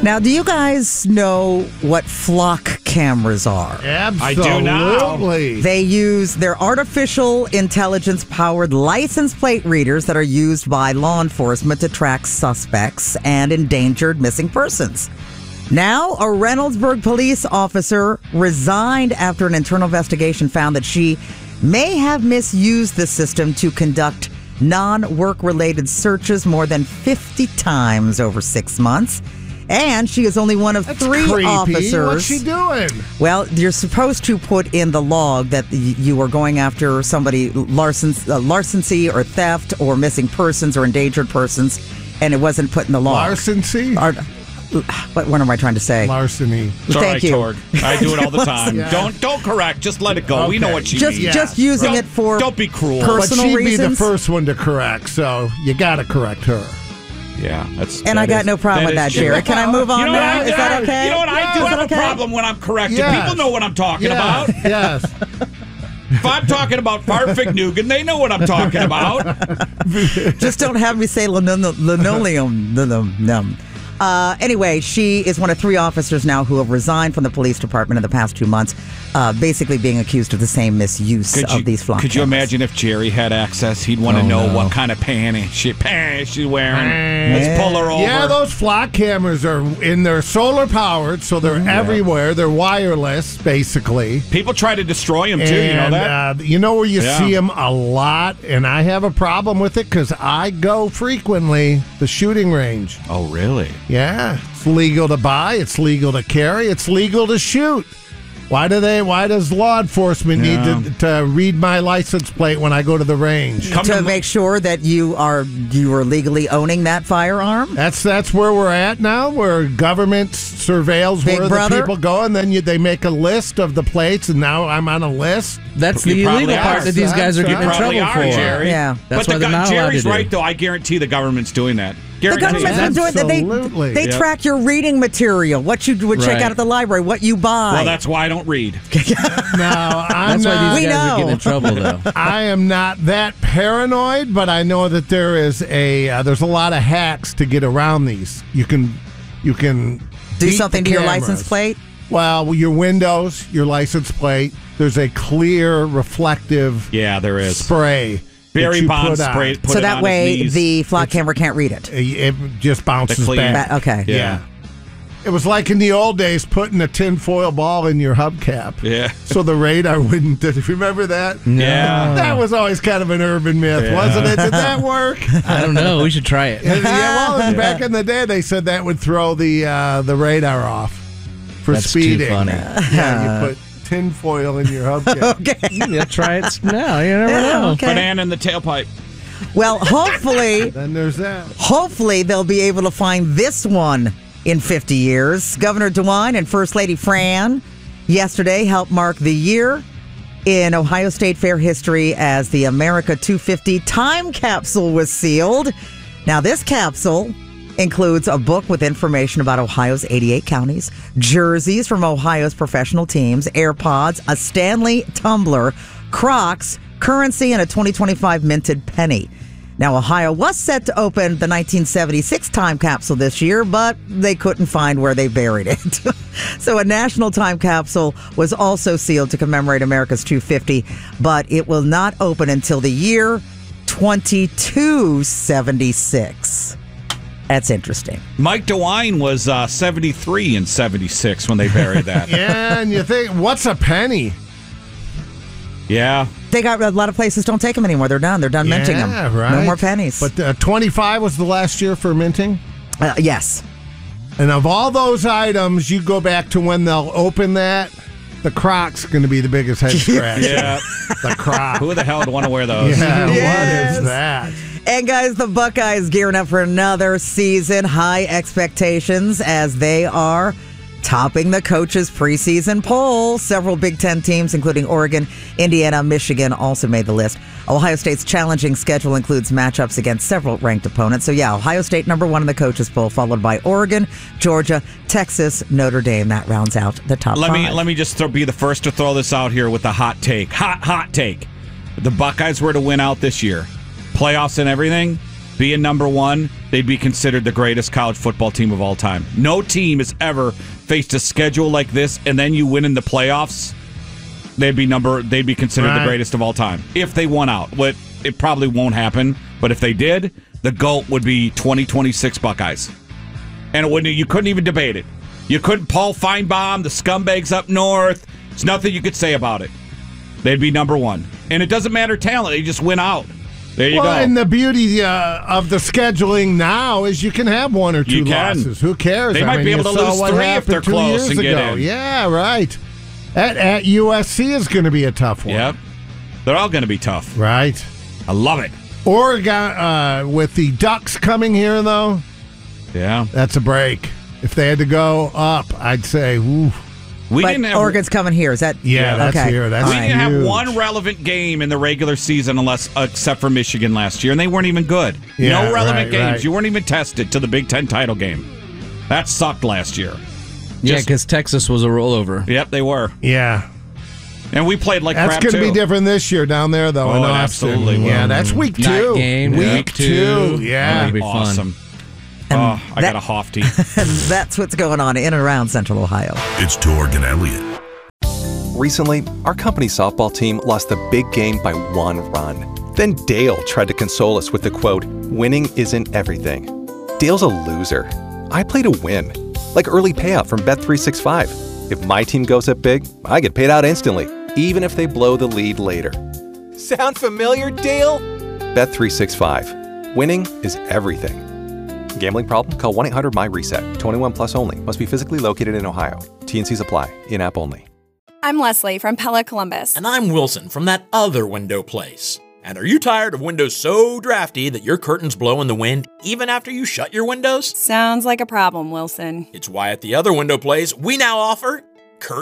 Now, do you guys know what flock cameras are? Absolutely. I do now. They're artificial intelligence-powered license plate readers that are used by law enforcement to track suspects and endangered missing persons. Now, a Reynoldsburg police officer resigned after an internal investigation found that she may have misused the system to conduct non-work-related searches more than 50 times over 6 months. And she is only one of three officers. What's she doing? Well, you're supposed to put in the log that you are going after somebody larceny or theft or missing persons or endangered persons, and it wasn't put in the log. Larceny? What am I trying to say? Larceny. Thank you. Torg. I do it all the time. Yeah. Don't correct. Just let it go. Okay. We know what she means. Just using it for Don't be cruel. personal But she'd reasons. be the first one to correct, so you got to correct her. Yeah, and I got no problem with that, Jared. Can I move on now? Is that okay? You know what? I do Is have that a okay? problem when I'm corrected. Yes. People know what I'm talking about. Yes. If I'm talking about Farfignugan, they know what I'm talking about. Just don't have me say linoleum. Anyway, she is one of three officers now who have resigned from the police department in the past 2 months, basically being accused of the same misuse of these flock Could you cameras. imagine if Jerry had access? He'd want to know what kind of panties she's wearing. Let's pull her over. Yeah, those flock cameras they're solar powered, so they're everywhere. They're wireless, basically. People try to destroy them, too. You know that? You know where you see them a lot, and I have a problem with it because I go frequently, the shooting range. Oh, really? Yeah, it's legal to buy, it's legal to carry, it's legal to shoot. Why does law enforcement need to read my license plate when I go to the range? To make sure that you are legally owning that firearm? That's where we're at now, where government surveils Big where brother? the people go, and then they make a list of the plates, and now I'm on a list. That's You the probably illegal part are. that these guys are You getting in probably trouble are, for. Jerry. Yeah. That's but why they're not allowed Jerry's to do. right, though. I guarantee the government's doing that. The Guarantee. government's been doing that. Absolutely. They track your reading material, what you would check Right. out at the library, what you buy. Well, that's why I don't read. Now, That's why We these guys know. are getting in trouble, though. I am not that paranoid, but I know that there's a lot of hacks to get around these. You can do beat something the to your cameras. license plate. Well, your windows, your license plate. There's a clear, reflective Yeah, there is. spray. Barry that you Bonds put on. sprayed. Put So it that on way his knees. the flock camera can't read it. It just bounces The clean- back. Okay. Yeah. It was like in the old days putting a tinfoil ball in your hubcap. Yeah. So the radar wouldn't. Remember that? Yeah. That was always kind of an urban myth, wasn't it? Did that work? I don't know. We should try it. Well, back in the day, they said that would throw the radar off for That's too speeding. funny. Yeah, you put tinfoil in your hubcap. Okay. Yeah, try it now. You never know. Okay. Banana in the tailpipe. Well, hopefully Then there's that. they'll be able to find this one in 50 years. Governor DeWine and First Lady Fran yesterday helped mark the year in Ohio State Fair history as the America 250 time capsule was sealed. Now, this capsule includes a book with information about Ohio's 88 counties, jerseys from Ohio's professional teams, AirPods, a Stanley tumbler, Crocs, currency, and a 2025 minted penny. Now, Ohio was set to open the 1976 time capsule this year, but they couldn't find where they buried it. So a national time capsule was also sealed to commemorate America's 250, but it will not open until the year 2276. That's interesting. Mike DeWine was 73 in 76 when they buried that. Yeah, and you think, what's a penny? Yeah. They got a lot of places don't take them anymore. They're done. They're done minting them. Right. No more pennies. But 25 was the last year for minting? Yes. And of all those items, you go back to when they'll open that, the Croc's going to be the biggest head scratch. Yeah. The Croc. Who the hell would want to wear those? Yeah, Yes. what is that? And guys, the Buckeyes gearing up for another season. High expectations as they are topping the coaches' preseason poll. Several Big Ten teams, including Oregon, Indiana, Michigan, also made the list. Ohio State's challenging schedule includes matchups against several ranked opponents. So, yeah, Ohio State number one in the coaches' poll, followed by Oregon, Georgia, Texas, Notre Dame. That rounds out the top Let five. me just be the first to throw this out here with the hot take. Hot take. If the Buckeyes were to win out this year, playoffs and everything, being number one, they'd be considered the greatest college football team of all time. No team has ever faced a schedule like this, and then you win in the playoffs. They'd be considered the greatest of all time if they won out. It probably won't happen, but if they did, the GOAT would be 2026 Buckeyes, and you couldn't even debate it. You couldn't. Paul Feinbaum, the scumbags up north. There's nothing you could say about it. They'd be number one, and it doesn't matter talent. They just win out. There you go. And the beauty of the scheduling now is you can have one or two losses. Who cares? They might be able to lose 3 if they're close and get in. Yeah, right. At USC is going to be a tough one. Yep. They're all going to be tough. Right. I love it. Oregon, with the Ducks coming here, though, that's a break. If they had to go up, I'd say, ooh. Oregon's coming here. Is that? Yeah, that's here. That's we didn't have one relevant game in the regular season except for Michigan last year, and they weren't even good. Yeah, no relevant games. Right. You weren't even tested to the Big Ten title game. That sucked last year. Yeah, because Texas was a rollover. Yep, they were. Yeah. And we played like crap, That's going to be different this year down there, though. Oh, it absolutely will. Yeah, that's week 2. Night game, week 2. Yeah. That'll be awesome. And I got a Hofty. And that's what's going on in and around Central Ohio. It's Torg and Elliott. Recently, our company softball team lost the big game by 1 run. Then Dale tried to console us with the quote, "Winning isn't everything." Dale's a loser. I play to win. Like early payout from Bet365. If my team goes up big, I get paid out instantly, even if they blow the lead later. Sound familiar, Dale? Bet365. Winning is everything. Gambling problem? Call 1-800-MY-RESET. 21 plus only. Must be physically located in Ohio. T&Cs apply. In-app only. I'm Leslie from Pella Columbus. And I'm Wilson from that other window place. And are you tired of windows so drafty that your curtains blow in the wind even after you shut your windows? Sounds like a problem, Wilson. It's why at the other window place, we now offer